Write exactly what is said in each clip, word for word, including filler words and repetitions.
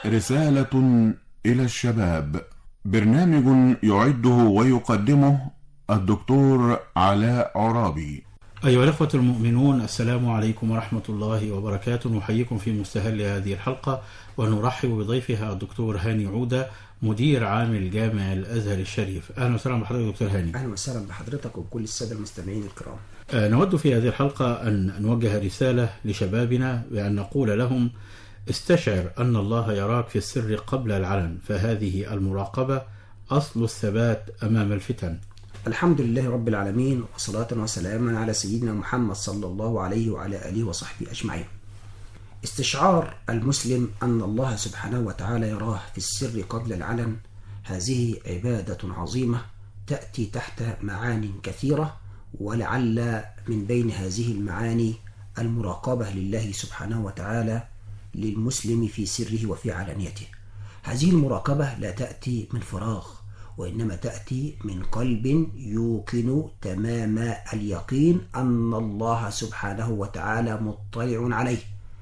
رسالة إلى الشباب، برنامج يعده ويقدمه الدكتور علاء عرابي. أيها الأخوة المؤمنون، السلام عليكم ورحمة الله وبركاته. نحييكم في مستهل هذه الحلقة ونرحب بضيفها الدكتور هاني عودة، مدير عام الجامع الأزهر الشريف. أهلا وسهلا بحضرتك دكتور هاني. أهلا وسهلا بحضرتك وبكل السادة المستمعين الكرام. آه نود في هذه الحلقة أن نوجه رسالة لشبابنا بأن نقول لهم: استشعر أن الله يراك في السر قبل العلن، فهذه المراقبة أصل الثبات أمام الفتن. الحمد لله رب العالمين، وصلاة وسلاما على سيدنا محمد صلى الله عليه وعلى آله وصحبه أجمعين. استشعار المسلم أن الله سبحانه وتعالى يراه في السر قبل العلن، هذه عبادة عظيمة تأتي تحت معاني كثيرة، ولعل من بين هذه المعاني المراقبة لله سبحانه وتعالى للمسلم في سره وفي علانيته. هذه المراقبة لا تأتي من فراغ، وإنما تأتي من قلب يوقن تمام اليقين أن الله سبحانه وتعالى مطلع عليه،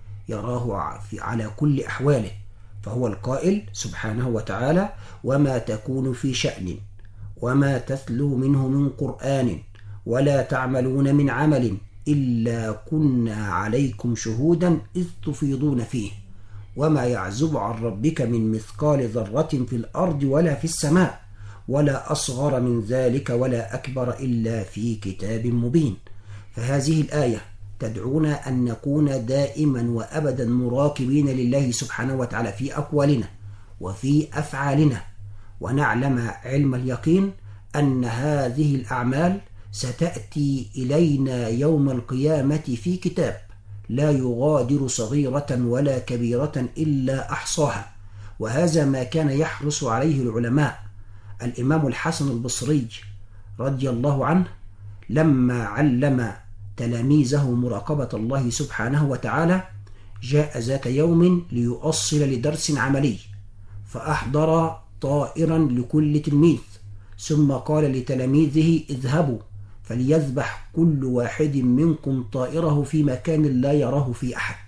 يراه على كل أحواله، فهو القائل سبحانه وتعالى: وما تكون في شأن وما تتلو منه من قرآن ولا تعملون من عمل إلا كنا عليكم شهودا إذ تفيضون فيه وما يعزب عن ربك من مثقال ذرة في الأرض ولا في السماء ولا أصغر من ذلك ولا أكبر إلا في كتاب مبين. فهذه الآية تدعونا أن نكون دائما وأبدا مراقبين لله سبحانه وتعالى في أقوالنا وفي أفعالنا، ونعلم علم اليقين أن هذه الأعمال ستأتي إلينا يوم القيامة في كتاب لا يغادر صغيرة ولا كبيرة إلا أحصاها. وهذا ما كان يحرص عليه العلماء. الإمام الحسن البصري رضي الله عنه لما علم تلاميذه مراقبة الله سبحانه وتعالى جاء ذات يوم ليؤصل لدرس عملي، فأحضر طائرا لكل تلميذ، ثم قال لتلاميذه: اذهبوا فليذبح كل واحد منكم طائره في مكان لا يراه في أحد.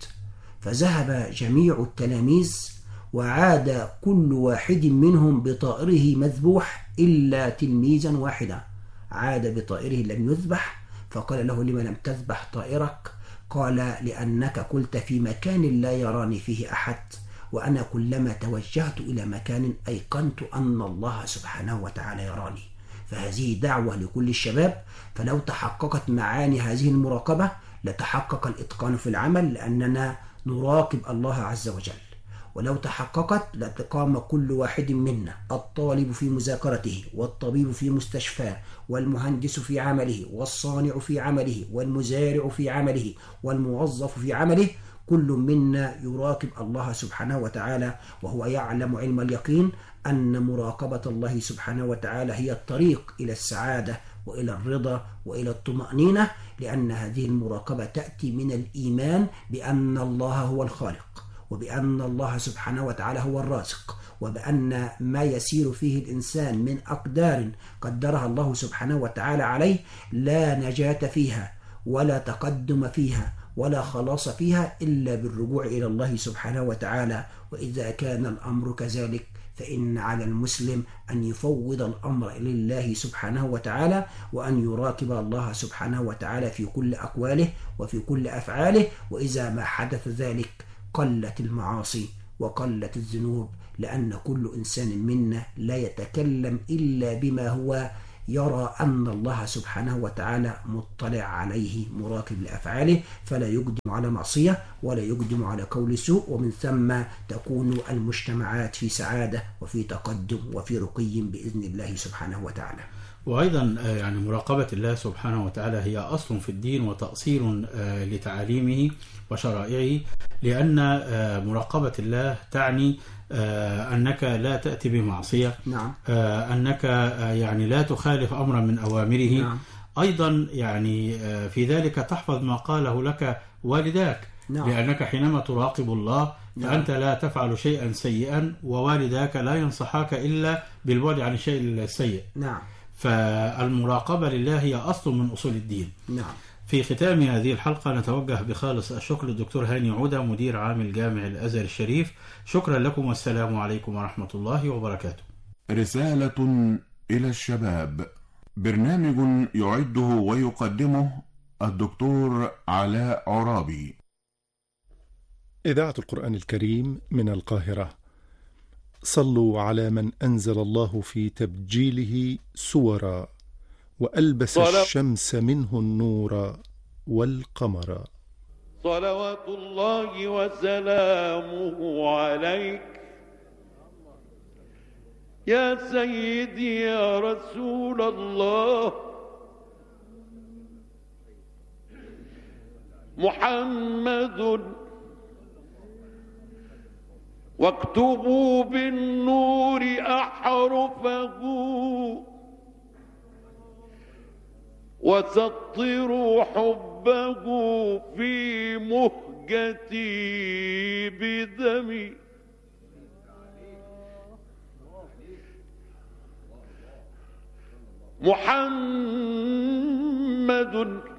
فذهب جميع التلاميذ وعاد كل واحد منهم بطائره مذبوح إلا تلميذا واحدا، عاد بطائره لم يذبح. فقال له: لما لم تذبح طائرك؟ قال: لأنك قلت في مكان لا يراني فيه أحد، وأنا كلما توجهت إلى مكان أيقنت أن الله سبحانه وتعالى يراني. فهذه دعوة لكل الشباب، فلو تحققت معاني هذه المراقبة لتحقق الإتقان في العمل، لأننا نراقب الله عز وجل. ولو تحققت لتقام كل واحد منا، الطالب في مذاكرته، والطبيب في مستشفاه، والمهندس في عمله، والصانع في عمله، والمزارع في عمله، والموظف في عمله، كل منا يراقب الله سبحانه وتعالى، وهو يعلم علم اليقين أن مراقبة الله سبحانه وتعالى هي الطريق إلى السعادة وإلى الرضا وإلى الطمأنينة، لأن هذه المراقبة تأتي من الإيمان بأن الله هو الخالق، وبأن الله سبحانه وتعالى هو الرازق، وبأن ما يسير فيه الإنسان من أقدار قدرها الله سبحانه وتعالى عليه لا نجاة فيها ولا تقدم فيها ولا خلاص فيها إلا بالرجوع إلى الله سبحانه وتعالى. وإذا كان الأمر كذلك فإن على المسلم أن يفوض الأمر إلى الله سبحانه وتعالى، وأن يراقب الله سبحانه وتعالى في كل أقواله وفي كل أفعاله. وإذا ما حدث ذلك قلت المعاصي وقلت الذنوب، لأن كل إنسان منا لا يتكلم إلا بما هو يرى أن الله سبحانه وتعالى مطلع عليه مراقب لأفعاله، فلا يقدم على معصية ولا يقدم على قول سوء، ومن ثم تكون المجتمعات في سعادة وفي تقدم وفي رقي بإذن الله سبحانه وتعالى. وأيضا يعني مراقبة الله سبحانه وتعالى هي أصل في الدين وتأصيل لتعاليمه وشرائعه، لأن مراقبة الله تعني أنك لا تأتي بمعصية، نعم. أنك يعني لا تخالف أمرا من أوامره، نعم. أيضا يعني في ذلك تحفظ ما قاله لك والداك، نعم. لأنك حينما تراقب الله فأنت لا تفعل شيئا سيئا، ووالداك لا ينصحاك إلا بالبعد عن الشيء السيء. نعم. فالمراقبة لله هي أصل من أصول الدين. نعم. في ختام هذه الحلقة نتوجه بخالص الشكر للدكتور هاني عودة مدير عام الجامع الأزهر الشريف. شكرا لكم والسلام عليكم ورحمة الله وبركاته. رسالة إلى الشباب، برنامج يعده ويقدمه الدكتور علاء عرابي. إذاعة القرآن الكريم من القاهرة. صلوا على من أنزل الله في تبجيله سورا وألبس الشمس منه النور والقمر. صلوات الله وسلامه عليك يا سيدي يا رسول الله. محمد واكتبوا بالنور أحرفه وسطروا حبه في مهجتي بدمي. محمد